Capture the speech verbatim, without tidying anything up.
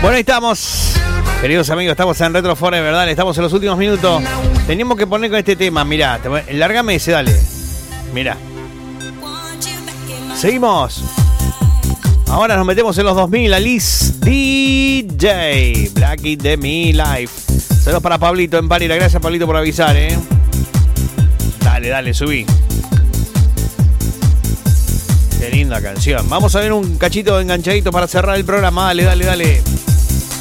Bueno, ahí estamos. Queridos amigos, estamos en Retro Forever, ¿verdad? Estamos en los últimos minutos. Teníamos que poner con este tema, mirá. Lárgame ese, dale. Mirá. Seguimos. Ahora nos metemos en los dos mil. Alice D J. Blackie de Mi Life. Saludos para Pablito en Parira. Gracias, Pablito, por avisar, ¿eh? Dale, dale, subí. Qué linda canción. Vamos a ver un cachito enganchadito para cerrar el programa. Dale, dale, dale.